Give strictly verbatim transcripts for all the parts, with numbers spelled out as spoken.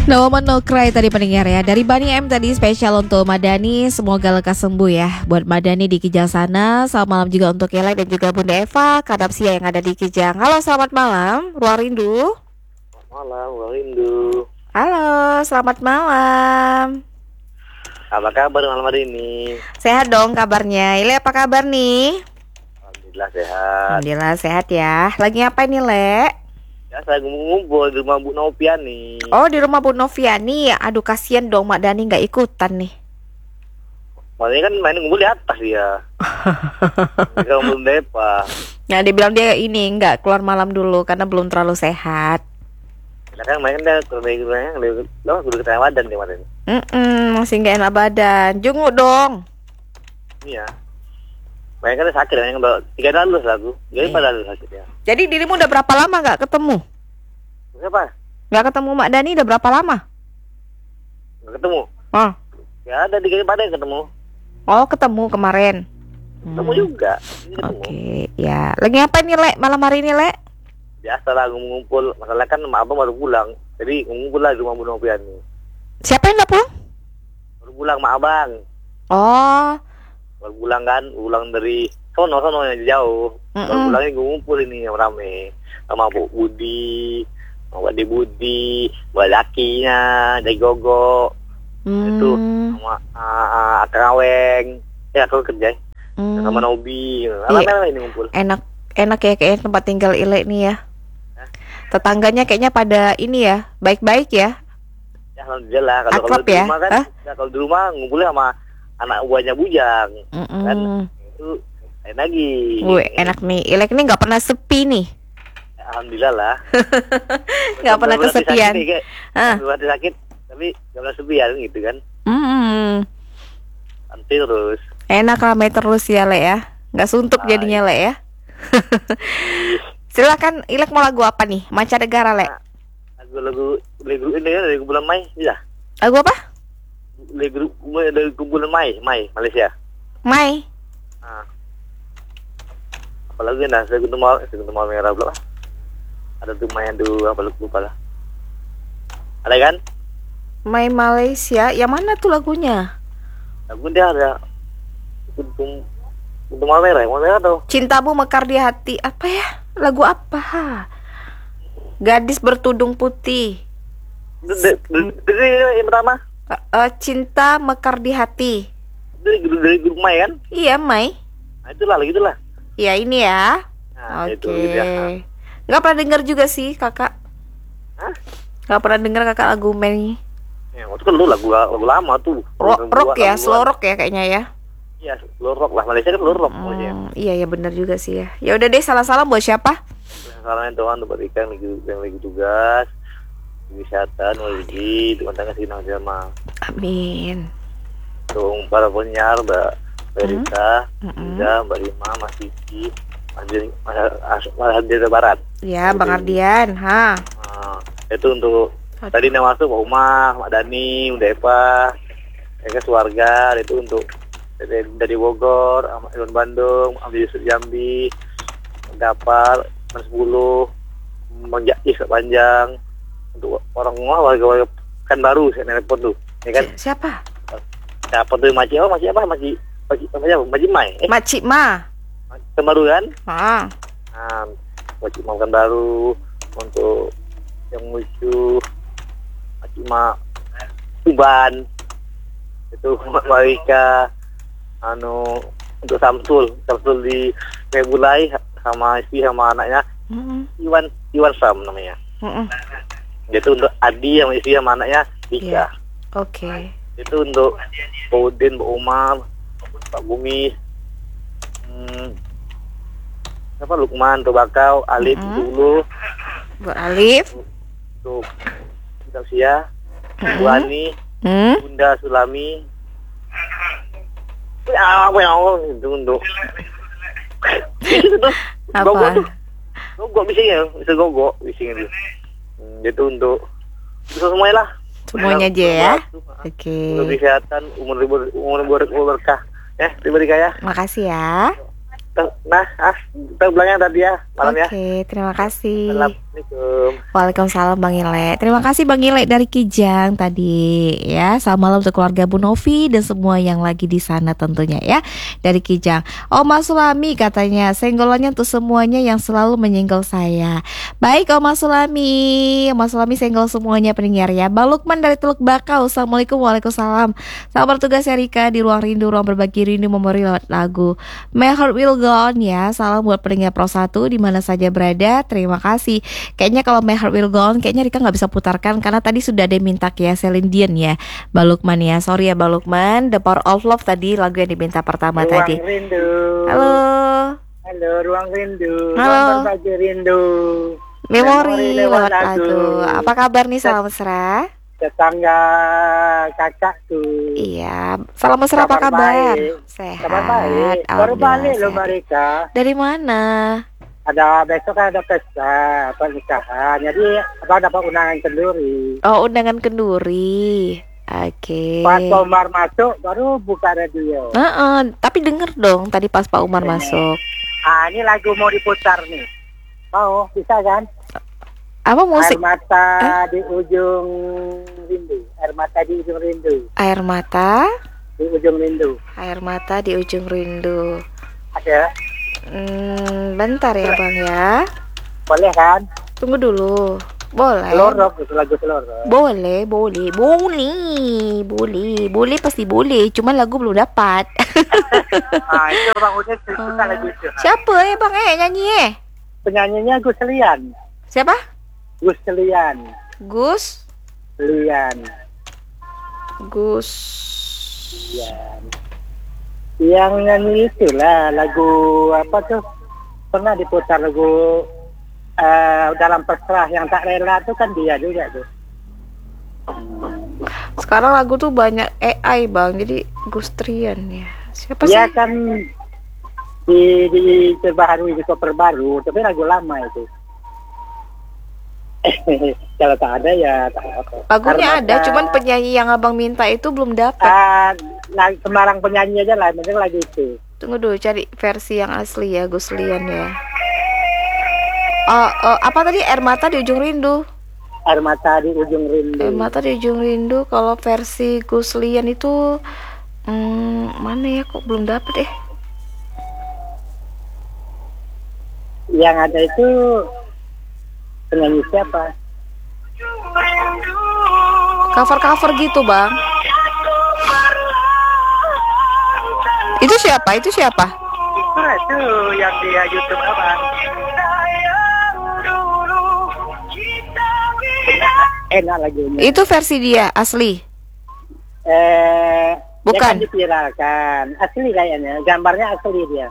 No Woman No Cry tadi pendengar ya. Dari Bani M tadi spesial untuk Madani. Semoga lekas sembuh ya buat Madani di Kijang sana. Selamat malam juga untuk Elek dan juga Bunda Eva Kadapsia yang ada di Kijang. Halo, selamat malam Ruang Rindu. Selamat malam Ruang Rindu. Halo, selamat malam. Apa kabar malam hari ini? Sehat dong kabarnya. Ile apa kabar nih? Alhamdulillah sehat. Alhamdulillah sehat ya. Lagi ngapain nih, Le? Ya saya ngumpul di rumah Bu Noviani. Oh, di rumah Bu Noviani. Aduh, kasihan dong Mak Dani nggak ikutan nih. Makanya kan main ngumpul di atas ya. Kalau belum depa. Nah, dia bilang dia ini nggak keluar malam dulu karena belum terlalu sehat. Nah kan main kan dia kerjanya lebih lama udah ketemu badan nih kemarin. Mm masih nggak enak badan. Jenguk dong. Iya. Main kan sakit kan udah tiga hari lalu aku. Jadi pada lalu sakit ya. Jadi dirimu udah berapa lama nggak ketemu? Siapa? Nggak ketemu Mak Dani udah berapa lama? Nggak ketemu. Oh. Ya ada tiga pada yang ketemu. Oh, ketemu kemarin. Ketemu Hmm. juga. Oke, okay, ya. Lagi ngapain nih, Le? Malam hari ini, Le? Biasa lah ngumpul. Masalah kan mak abang baru pulang. Jadi ngumpul lah di rumah Bu Noviani. Siapa yang nggak pulang? Baru pulang mak abang. Oh. Baru pulang kan, pulang dari sono sono yang jauh. Mm-mm. Baru pulangnya gue ngumpul ini yang rame sama Bu Budi, sama Ade Budi, Bu lakinya, Dai Gogo, Hmm. itu sama uh, Akang Aweng, ya aku kerja, Hmm. sama Nobi, Iya. apa ini ngumpul. Enak, enak ya kayaknya tempat tinggal Ile nih ya. Tetangganya kayaknya pada ini ya, baik-baik ya. Ya alhamdulillah kalau Akrab kalau di ya? rumah kan, Hah? ya, kalau di rumah ngumpulnya sama anak buahnya Bujang, Mm-mm. kan itu lain lagi. Wih, enak nih. Ilek nih nggak pernah sepi nih. Ya, alhamdulillah lah. Nggak pernah Bener-bener kesepian. sakit, kayak, Ah. bener-bener sakit, tapi gak pernah sepian gitu kan. Mm-mm. Nanti terus. Enak ramai terus ya, Le ya. Nggak suntuk Ah, jadinya, Le ya. Silakan, Ilek mau lagu apa nih? Mancanegara, Le. Lagu-lagu lagu ini kan dari bulan Mei, ya. Lagu apa? Lagu dari bulan Mei, Mei Malaysia. Mai. Nah. Apalagi nah, saya ketemu saya ketemu merah belum? Ada tuh main tuh apa lupa lah. Ada kan? Mai Malaysia. Yang mana tuh lagunya? Lagu dia ada untuk untuk merah, merah tuh. Cintamu mekar di hati. Apa ya? Lagu apa? Gadis bertudung putih. Dari yang pertama Uh, uh, cinta mekar di hati. dari dari grup Mei kan? Iya, Mai. Nah itulah lagi itulah. Ya ini ya. Nah, Oke. itu gitu ya. Nggak pernah dengar juga sih kakak. Hah? Nggak pernah dengar kakak lagu Mei. Ya, waktu kan lu lagu lagu lama tuh. Rock, Lagu- rock ya, lagu- slow rock ya kayaknya ya. Iya, slow rock lah. Malaysia kan slow rock maksudnya. Hmm, iya ya benar juga sih ya. Ya udah deh, salah-salah buat siapa? Salah Tuhan untuk ikan yang lagi yang lagi tugas wisata lagi di tangga sini sama Amin. untuk para penyiar Mbak Berita, Mm-mm. Ida, Mbak Rima, Mas Kiki, Mas Din- Mas As- Mas Hadir Barat. Ya, Bang Jadi, Ardian, ha. Nah, itu untuk Aduh. tadi yang masuk Pak Umar, Mbak Dani, Mbak Eva, mereka keluarga itu untuk dari, dari Bogor, sama Iwan Bandung, Abdi Yusuf Jambi, Gapar, Mas sepuluh, Bang Jais Panjang, untuk orang rumah warga-warga kan baru saya nelpon tuh, ya kan? Si- Siapa? Siapa tuh Maci apa? Maci apa? Maci Maci apa ya? Maci Mai. Eh, Mak Cik Ma. kan baru kan? Ha. Nah, Maci Mai kan baru untuk yang lucu Maci Ma Tuban itu Marika anu untuk Samsul Samsul di Mebulai sama istri sama anaknya Mm-mm. Iwan Iwan Sam namanya. Mm-mm. Itu untuk Adi yang istri sama anaknya Dika. Iya. Oke. Itu untuk Pak Udin, Pak Umar, Pak Bumi, hmm, apa Lukman, Tobakau, Alif, Mm-mm. dulu, Buat Alif. untuk Sia, Mm-mm. Bu Ani, Hmm? Bunda Sulami. Ya, apa yang itu untuk itu tuh Apa? gogo tuh, gogo bisingnya, bisa gogo bisingnya itu. Hmm, itu untuk bisa semuanya lah. Semuanya aja ya. Untuk Oke. kesehatan, umur umur umur umur berkah. Ya, terima kasih ya. Makasih ya. Nah, ah, kita bilangnya tadi ya, malam ya. Oke, terima kasih. Malam. Ya. Assalamualaikum. Waalaikumsalam Bang Ile. Terima kasih Bang Ile dari Kijang tadi ya. Selamat malam untuk keluarga Bu Novi dan semua yang lagi di sana tentunya ya. Dari Kijang. Oma Sulami katanya senggolannya untuk semuanya yang selalu menyenggol saya. Baik Oma Sulami. Oma Sulami senggol semuanya pendengar ya. Bang Lukman dari Teluk Bakau. Assalamualaikum. Waalaikumsalam. Selamat bertugas ya Rika di ruang rindu, ruang berbagi rindu memori lewat lagu My Heart Will Go On ya. Salam buat pendengar Pro satu di mana saja berada. Terima kasih. Kayaknya kalau My Heart Will Go On kayaknya Rika gak bisa putarkan karena tadi sudah ada yang minta ya Celine Dion ya Bang Lukman ya. Sorry ya Bang Lukman. The Power of Love tadi lagu yang diminta pertama Ruang tadi. rindu. Halo. Halo, ruang rindu. Halo. Ruang berbagi rindu. Memori lewat lagu. lagu. Apa kabar nih, salam mesra? Tetangga kakakku. Iya, salam mesra, apa Kabar kabar? baik. Sehat. Kabar baik. Baru Alhamdulillah, balik loh sehat. mereka. Dari mana? Ada besok ada pesta pernikahan. Jadi apa dapat undangan kenduri. Oh, undangan kenduri. Oke. Pas Omar masuk baru buka radio. Heeh, tapi denger dong tadi pas Pak Umar Iya. masuk. Ah, ini lagu mau diputar nih. Mau, bisa kan? Apa musik? Air mata di ujung rindu. Air mata di ujung rindu. Air mata, Di ujung rindu. air mata di ujung rindu. Ada? Hmm, bentar ya Bang ya. Boleh kan? Tunggu dulu. Boleh. Selorok itu lagu selorok. Boleh, boleh, boleh, boleh, boleh pasti boleh. Cuman lagu belum dapat. Ah, itu Bang Udin suka lagu itu. Siapa ya Bang eh nyanyi eh? Penyanyinya Gus Lian. Siapa? Gus Lian. Gus, Lian. Gus. Lian. Yang nyanyi itulah lagu apa tuh? Pernah diputar lagu eh, dalam pasrah yang tak rela tuh kan dia juga tuh. Sekarang lagu tuh banyak A I Bang, jadi Gustrian ya. Siapa sih? Dia kan di di terbaharui di cover baru, tapi lagu lama itu. Kalau tak ada ya tak apa. Lagunya Armada- ada, cuman penyanyi yang abang minta itu belum dapat. Ah, nah, Semarang penyanyi aja lah, mending lagu itu. Tunggu dulu, cari versi yang asli ya, Guslian ya. Oh, oh, apa tadi? Air mata di ujung rindu. Air mata di ujung rindu. Air mata di ujung rindu. Kalau versi Guslian itu, hmm, mana ya? Kok belum dapet eh? Yang ada itu penyanyi siapa? Cover-cover gitu Bang. Itu siapa? Itu siapa? Itu itu yang di YouTube apa? Enak lagunya. Itu versi dia asli. Eh, Bukan. dia kan dipiralkan. Asli kayaknya, gambarnya asli dia.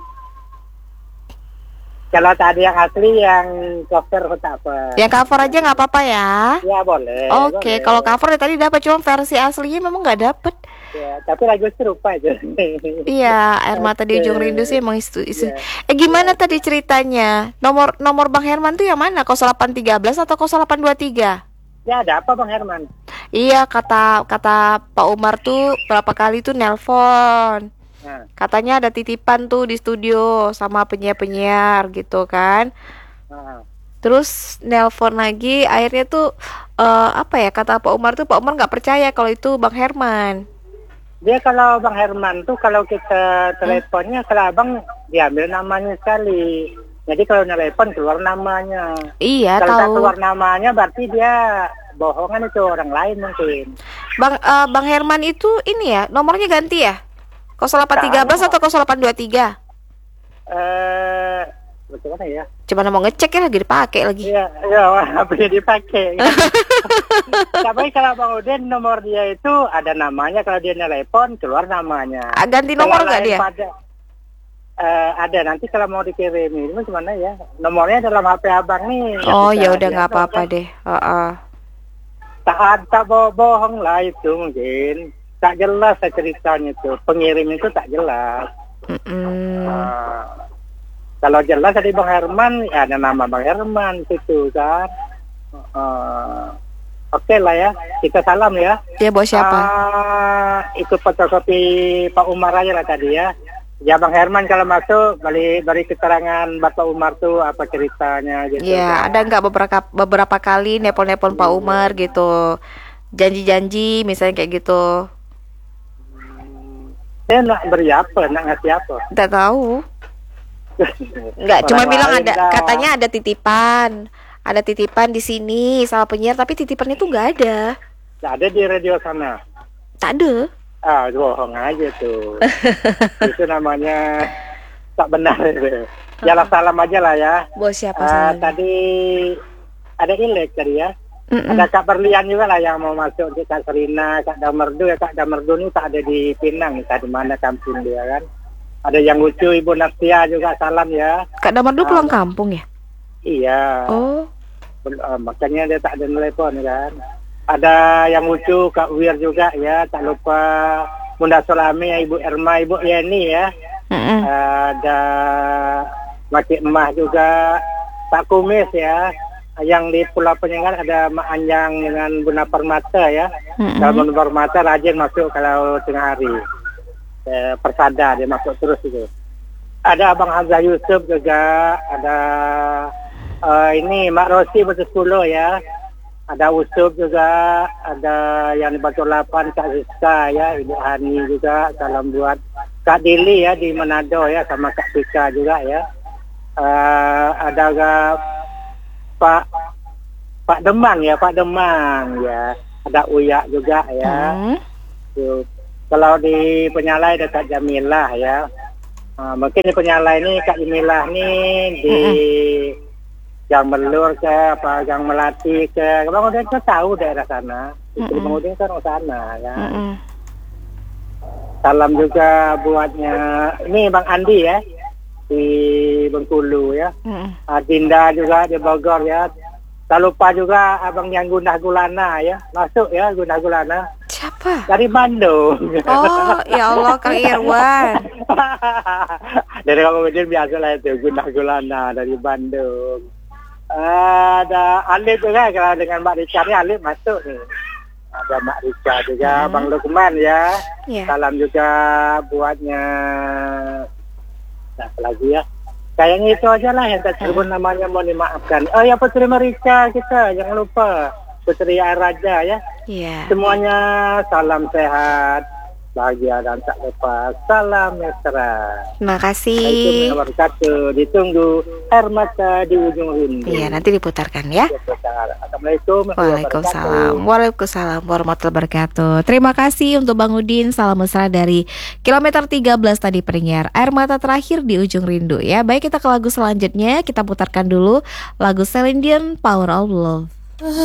Kalau tadi yang asli yang cover kok tak apa. Yang cover aja nggak apa-apa ya. Ya boleh. Oke, boleh. kalau cover dari tadi dapat, cuma versi aslinya memang nggak dapet. Ya, tapi lagu serupa aja. Iya, air mata di ujung Oke. rindu sih emang isu, isu. Iya. Eh gimana tadi ceritanya? Nomor nomor Bang Herman tuh yang mana? nol delapan tiga belas atau nol delapan dua tiga? Ya ada apa Bang Herman? Iya, kata kata Pak Umar tuh berapa kali tuh nelpon. Nah, Katanya ada titipan tuh di studio sama penyiar-penyiar gitu kan. nah. Terus nelpon lagi, akhirnya tuh eh, apa ya, kata Pak Umar tuh, Pak Umar nggak percaya kalau itu Bang Herman. Dia kalau Bang Herman tuh kalau kita teleponnya kalau abang diambil namanya sekali. Jadi kalau telepon keluar namanya. Iya, Kalau tak tahu. keluar namanya berarti dia bohongan, itu orang lain mungkin. Bang eh, Bang Herman itu ini ya, nomornya ganti ya? nol delapan tiga belas atau nol delapan dua tiga? Eh, bagaimana ya? Cuman mau ngecek ya, lagi dipakai lagi. Iya, iya, H P-nya dipakai. Tapi kalau Bang Udin nomor dia itu ada namanya, kalau dia telepon keluar namanya. Ah, ganti nomor Kalau nggak lain dia? pada- Eh, ada, nanti kalau mau dikirim ini gimana ya? Nomornya dalam H P abang nih. Oh Bisa ya udah nggak diupload, apa-apa kan? deh. Heeh. Tak tak bo bohong lah itu mungkin. Tak jelas lah ceritanya tuh. Pengirim itu tak jelas. Mm-mm. Ah, kalau jelas tadi Bang Herman, ya ada nama Bang Herman situ kan. Ah, Oke lah ya, kita salam ya. Dia bawa siapa? Ah, ikut fotokopi Pak Umar aja lah tadi ya. Ya Bang Herman kalau masuk beri beri keterangan Bapak Umar tuh apa ceritanya gitu. Ya, kan. ada nggak beberapa beberapa kali nepon-nepon Pak Umar gitu, janji-janji misalnya kayak gitu. Dia nak beri apa, nak ngasih apa? Nggak tahu. Nggak, cuma Orang bilang lain ada, dah. katanya ada titipan, ada titipan di sini sama penyiar, tapi titipannya tuh nggak ada, Nggak ada di radio sana. tak ada. Ah, bohong aja tuh. Itu namanya tak benar itu. Yalah salam aja lah ya. Bos siapa Ah, salah? tadi ada Ilek tadi ya. Mm-mm. Ada Kak Berlian juga lah yang mau masuk di Kak Serina, Kak Damerdu ya. Kak Damerdu ini tak ada di Pinang, tak di mana kampung dia kan. Ada yang lucu Ibu Nastia juga salam ya. Kak Damar dulu pulang kampung ya? Iya. Oh, Bel- eh, makanya dia tak ada telepon kan. Ada yang lucu Kak Wir juga ya, tak lupa Bunda Solami, Ibu Erma, Ibu Yeni ya. mm-mm. Ada Maki Emah juga, Pak Kumis ya. Yang di Pulau Penyengat ada Mak Anjang dengan Bunda Permata ya. Mm-mm. Kalau Bunda Permata rajin masuk kalau tengah hari. Eh, Persada dia masuk terus itu. Ada Abang Hamzah Yusuf juga, ada eh, ini Mak Rosi Batu Sepuluh ya. Ada Usub juga, ada yang di Batu Lapan Kak Rizka ya, Ibu Hani juga, salam buat Kak Dili ya di Manado ya, sama Kak Tika juga ya. Eh, ada gak Pak Pak Demang ya, Pak Demang ya. Ada Uya juga ya. Mm. Tuh. Kalau di Penyalai ada Kak Jamilah ya. Uh, mungkin di Penyalai ini Kak Jamilah nih di Gang Melur ke apa Gang Melati ke Bang Udin kan tahu daerah sana. Istri Bang Udin kan ke sana ya. Mm-mm. Salam juga buatnya ini Bang Andi ya di Bengkulu ya. Mm-mm. Uh, Dinda juga di Bogor ya. Tak lupa juga abang yang Gundah Gulana ya. Masuk ya Gundah Gulana. Siapa? Dari Bandung. Oh, ya Allah, Kang Irwan. Dari Bang Udin biasa lah itu Gundah Gulana dari Bandung. Ada Alif juga kalau dengan Mbak Rika ni Alif masuk nih. Ada Mbak Rika juga, Hmm. Bang Lukman ya. Ya. Salam juga buatnya. Nah, apa lagi ya? Kayaknya itu aja lah yang tak sebut namanya, mau dimaafkan. Oh ya Putri Marika kita, jangan lupa. Putri Air Raja ya. Iya. Semuanya salam sehat, bahagia dan tak lupa salam mesra. Terima kasih. Assalamualaikum warahmatullahi wabarakatuh. Ditunggu air mata di ujung rindu. Iya, nanti diputarkan ya. Assalamualaikum warahmatullahi Waalaikumsalam. wabarakatuh. Waalaikumsalam warahmatullahi wabarakatuh. Terima kasih untuk Bang Udin. Salam mesra dari kilometer tiga belas tadi pendengar. Air mata terakhir di ujung rindu ya. Baik, kita ke lagu selanjutnya. Kita putarkan dulu lagu Celine Dion, Power of Love.